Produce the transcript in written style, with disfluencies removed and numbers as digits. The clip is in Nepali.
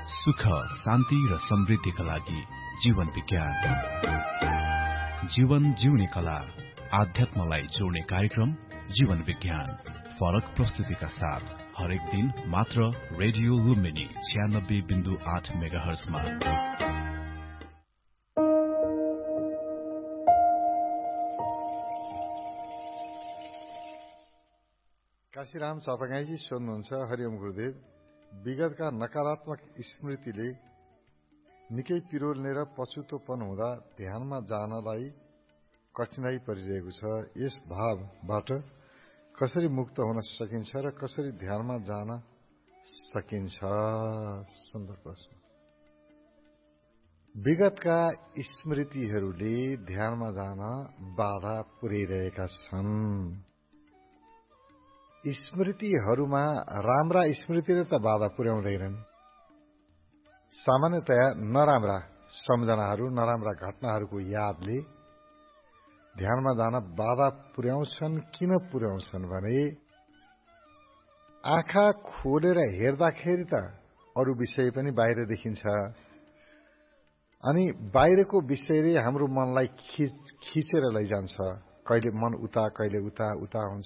सुख, शान्ति र समृद्धिका लागि जीवन विज्ञान। जीवन जिउने कला, आध्यात्मलाई जोड्ने कार्यक्रम जीवन विज्ञान। फरक प्रस्तुतिका साथ हरेक दिन मात्र रेडियो लुम्बिनी 96.8 मेगाहर्जमा। काशीराम चापागाईजी सोध्नुहुन्छ, हरिओम गुरुदेव, विगतका नकारात्मक स्मृतिले निकै पिरोल्ने र पछुतोपन हुँदा ध्यानमा जानलाई कठिनाई परिरहेको छ। यस भावबाट कसरी मुक्त हुन सकिन्छ र कसरी ध्यानमा जान सकिन्छ? सुन्दर प्रश्न। विगतका स्मृतिहरूले ध्यानमा जान बाधा पुर्याइरहेका छन्। स्मृतिहरूमा राम्रा स्मृतिले त बाधा पुर्याउँदैनन्। सामान्यतया नराम्रा सम्झनाहरू, नराम्रा घटनाहरूको यादले ध्यानमा जान बाधा पुर्याउँछन्। किन पुर्याउँछन् भने आँखा खोलेर हेर्दाखेरि त अरू विषय पनि बाहिर देखिन्छ, अनि बाहिरको विषयले हाम्रो मनलाई खिचेर लैजान्छ। कहिले मन उता, कहिले उता हुन्छ।